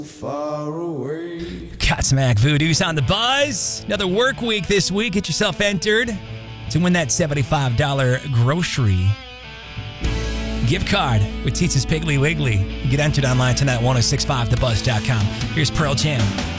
Far away. Godsmack Voodoo's on the buzz. Another work week this week. Get yourself entered to win that $75 grocery gift card with Teetza's Piggly Wiggly. You get entered online tonight at 1065thebuzz.com. Here's Pearl Jam.